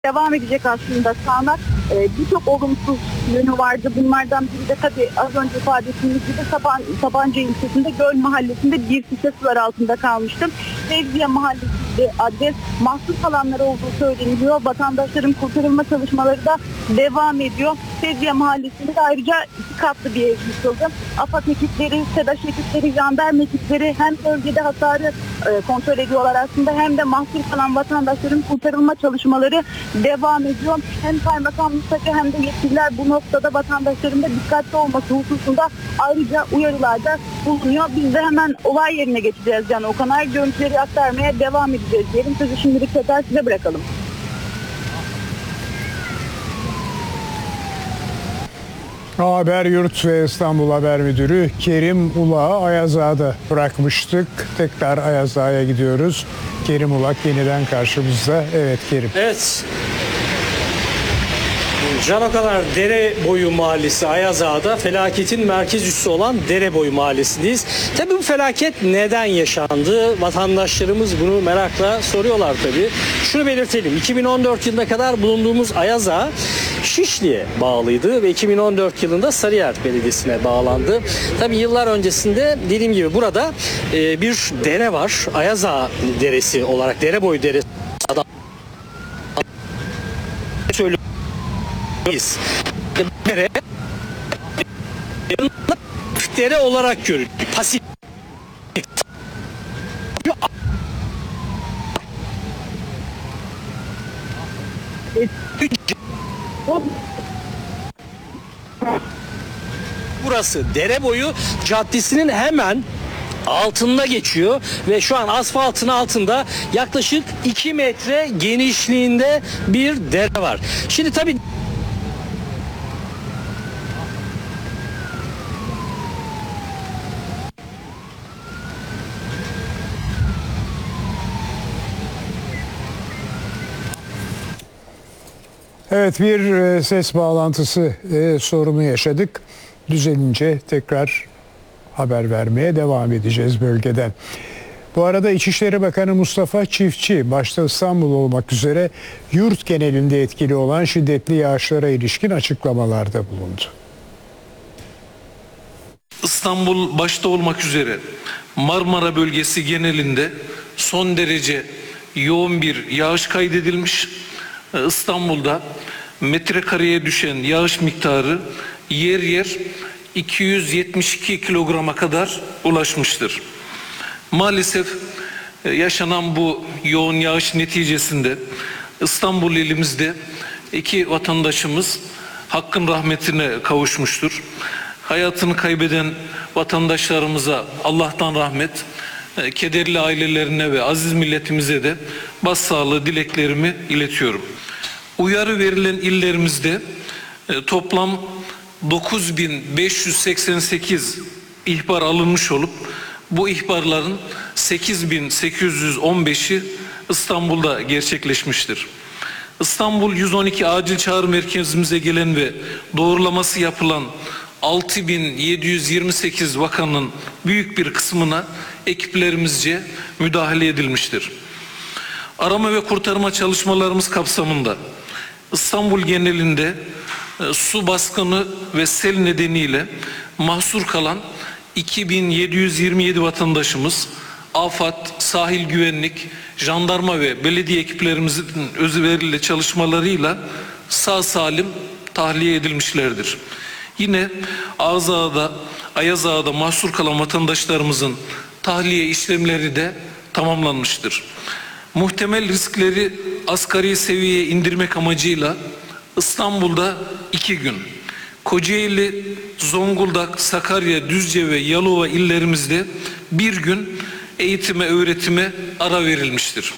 devam edecek aslında sağanak. Birçok olumsuz yönü vardı. Bunlardan biri de tabii az önce ifade ettiğimiz gibi Sabancı ilçesinde Göl Mahallesi'nde bir site sular altında kalmıştım. Fevziye Mahallesi'nde adres mahsur kalanları olduğu söyleniyor. Vatandaşların kurtarılma çalışmaları da devam ediyor. Fevziye Mahallesi'nde de ayrıca 2 katlı bir ev yıkıldı. AFAD ekipleri, SEDAŞ ekipleri, jandarma ekipleri hem bölgede hasarı kontrol ediyorlar aslında, hem de mahsur kalan vatandaşların kurtarılma çalışmaları devam ediyor. Hem kaymakamlıktaki hem de yetkililer bu noktada vatandaşların da dikkatli olması hususunda ayrıca uyarılarda bulunuyor. Biz de hemen olay yerine geçeceğiz Can Okanay. Görüntüleri aktarmaya devam edeceğiz diyelim. Sözü şimdilik tekrar size bırakalım. Haber Yurt ve İstanbul Haber Müdürü Kerim Ulak'ı Ayazağa'da bırakmıştık. Tekrar Ayazağa'ya gidiyoruz. Kerim Ulak yeniden karşımızda. Evet Kerim. Evet. Can Okanay Dereboyu Mahallesi Ayazağa'da felaketin merkez üssü olan Dereboyu Mahallesi'ndeyiz. Tabii bu felaket neden yaşandı? Vatandaşlarımız bunu merakla soruyorlar tabii. Şunu belirtelim. 2014 yılına kadar bulunduğumuz Ayazağa Şişli'ye bağlıydı ve 2014 yılında Sarıyer Belediyesi'ne bağlandı. Tabii yıllar öncesinde dediğim gibi burada bir dere var. Ayazağa Deresi olarak Dereboyu Deresi söylüyoruz. Dere olarak görülüyor. Pasif. Burası Dereboyu Caddesi'nin hemen altında geçiyor ve şu an asfaltın altında yaklaşık 2 metre genişliğinde bir dere var. Şimdi tabii Evet, bir ses bağlantısı sorunu yaşadık. Düzelince tekrar haber vermeye devam edeceğiz bölgeden. Bu arada İçişleri Bakanı Mustafa Çiftçi başta İstanbul olmak üzere yurt genelinde etkili olan şiddetli yağışlara ilişkin açıklamalarda bulundu. İstanbul başta olmak üzere Marmara bölgesi genelinde son derece yoğun bir yağış kaydedilmiş. İstanbul'da metrekareye düşen yağış miktarı yer yer 272 kilograma kadar ulaşmıştır. Maalesef yaşanan bu yoğun yağış neticesinde İstanbul ilimizde 2 vatandaşımız Hakk'ın rahmetine kavuşmuştur. Hayatını kaybeden vatandaşlarımıza Allah'tan rahmet, kederli ailelerine ve aziz milletimize de başsağlığı dileklerimi iletiyorum. Uyarı verilen illerimizde toplam 9.588 ihbar alınmış olup bu ihbarların 8.815'i İstanbul'da gerçekleşmiştir. İstanbul 112 acil çağrı merkezimize gelen ve doğrulaması yapılan 6.728 vakanın büyük bir kısmına ekiplerimizce müdahale edilmiştir. Arama ve kurtarma çalışmalarımız kapsamında İstanbul genelinde su baskını ve sel nedeniyle mahsur kalan 2727 vatandaşımız AFAD, sahil güvenlik, jandarma ve belediye ekiplerimizin özveriyle çalışmalarıyla sağ salim tahliye edilmişlerdir. Yine Ayazağa'da mahsur kalan vatandaşlarımızın tahliye işlemleri de tamamlanmıştır. Muhtemel riskleri asgari seviyeye indirmek amacıyla İstanbul'da 2 gün, Kocaeli, Zonguldak, Sakarya, Düzce ve Yalova illerimizde 1 gün eğitime, öğretime ara verilmiştir.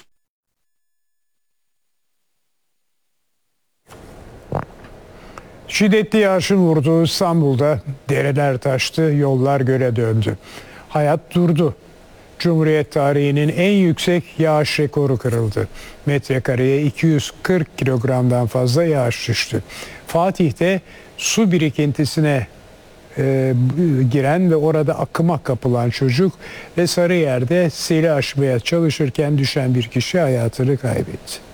Şiddetli yağışın vurduğu İstanbul'da dereler taştı, yollar göle döndü. Hayat durdu. Cumhuriyet tarihinin en yüksek yağış rekoru kırıldı. Metrekareye 240 kilogramdan fazla yağış düştü. Fatih'te su birikintisine giren ve orada akıma kapılan çocuk ve Sarıyer'de seli aşmaya çalışırken düşen bir kişi hayatını kaybetti.